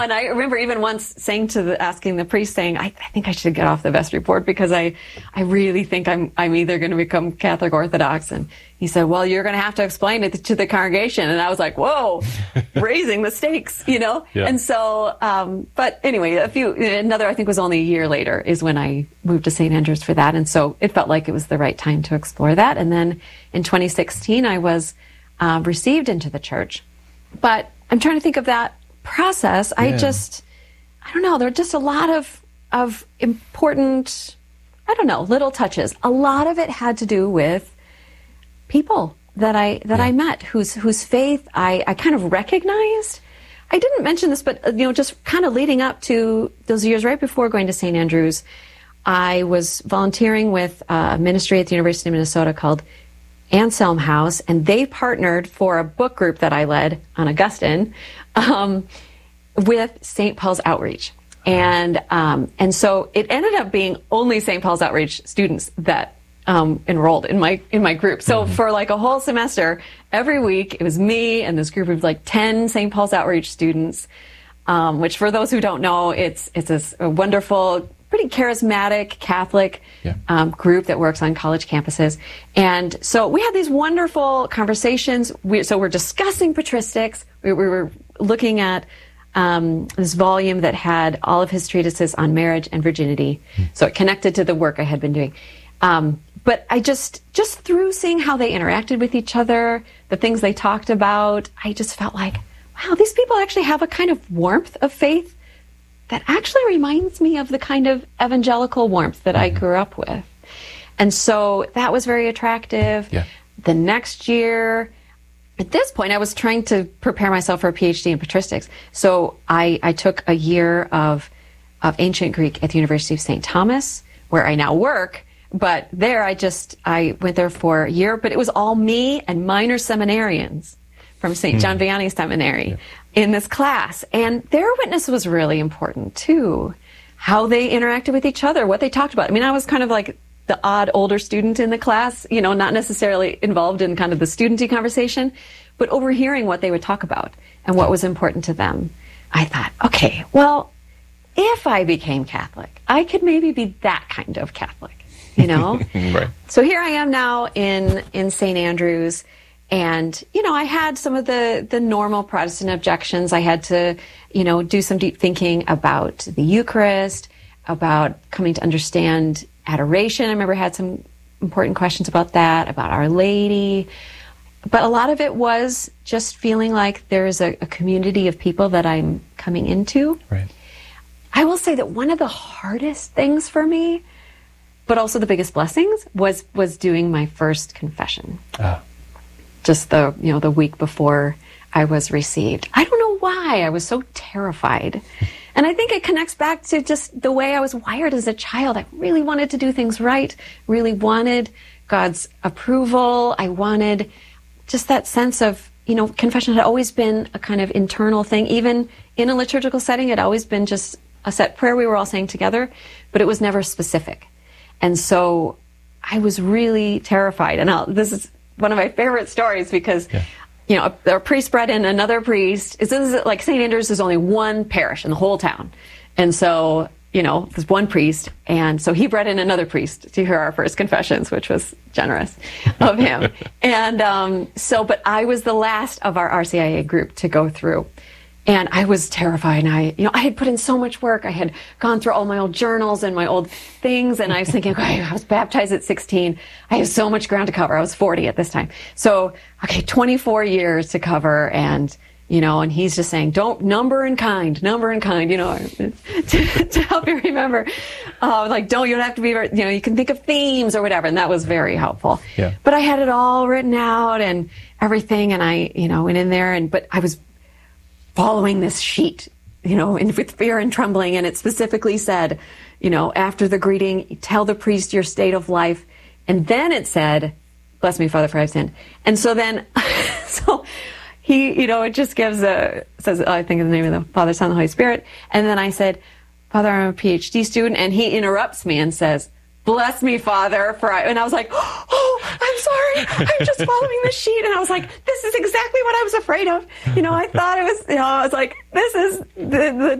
And I remember even once asking the priest, saying, I think I should get off the vestry board because I really think I'm either going to become Catholic Orthodox. And he said, well, you're going to have to explain it to the congregation. And I was like, whoa, raising the stakes, Yeah. And so, but anyway, I think it was only a year later is when I moved to St. Andrews for that. And so it felt like it was the right time to explore that. And then in 2016, I was received into the church. But I'm trying to think of that process. Yeah. I don't know, there are just a lot of important, little touches. A lot of it had to do with people that I met whose faith I kind of recognized. I didn't mention this, but just kind of leading up to those years right before going to St. Andrews, I was volunteering with a ministry at the University of Minnesota called Anselm House, and they partnered for a book group that I led on Augustine with St. Paul's Outreach. And so it ended up being only St. Paul's Outreach students that enrolled in my group. So for like a whole semester, every week, it was me and this group of like 10 St. Paul's Outreach students, which for those who don't know, it's a wonderful, pretty charismatic Catholic group that works on college campuses. And so we had these wonderful conversations. So we're discussing patristics. We were looking at this volume that had all of his treatises on marriage and virginity. So it connected to the work I had been doing. But I just through seeing how they interacted with each other, the things they talked about, I just felt like, wow, these people actually have a kind of warmth of faith that actually reminds me of the kind of evangelical warmth that I grew up with. And so that was very attractive. Yeah. The next year, at this point, I was trying to prepare myself for a PhD in patristics. So I took a year of ancient Greek at the University of St. Thomas, where I now work. But there, I went there for a year, but it was all me and minor seminarians from St. John Vianney Seminary in this class. And their witness was really important, too. How they interacted with each other, what they talked about. I mean, I was kind of like the odd older student in the class, not necessarily involved in kind of the studenty conversation, but overhearing what they would talk about and what was important to them. I thought, okay, well, if I became Catholic, I could maybe be that kind of Catholic, Right. So here I am now in St. Andrews. And, I had some of the normal Protestant objections. I had to, do some deep thinking about the Eucharist, about coming to understand adoration. I remember I had some important questions about that, about Our Lady. But a lot of it was just feeling like there's a community of people that I'm coming into. Right. I will say that one of the hardest things for me, but also the biggest blessings, was doing my first confession. Just the week before I was received. I don't know why I was so terrified. And I think it connects back to just the way I was wired as a child. I really wanted to do things right, really wanted God's approval. I wanted just that sense of, confession had always been a kind of internal thing. Even in a liturgical setting, it had always been just a set prayer we were all saying together, but it was never specific. And so I was really terrified. And this is one of my favorite stories because, a priest brought in another priest. This is like St. Andrews is only one parish in the whole town. And so, there's one priest. And so he brought in another priest to hear our first confessions, which was generous of him. And but I was the last of our RCIA group to go through. And I was terrified. And I had put in so much work. I had gone through all my old journals and my old things. And I was thinking, okay, I was baptized at 16. I have so much ground to cover. I was 40 at this time. So, 24 years to cover. And, and he's just saying, don't number in kind, to help you remember. You don't have to be, you can think of themes or whatever. And that was very helpful. Yeah. But I had it all written out and everything. And I, went in there but I was following this sheet, with fear and trembling. And it specifically said, after the greeting, tell the priest your state of life. And then it said, bless me, Father, for I've sinned. And so then, he, it just says, I think in the name of the Father, Son, and the Holy Spirit. And then I said, Father, I'm a PhD student. And he interrupts me and says, bless me, Father, and I was like, oh, I'm sorry. I'm just following the sheet. And I was like, this is exactly what I was afraid of. I thought it was, I was like, this is the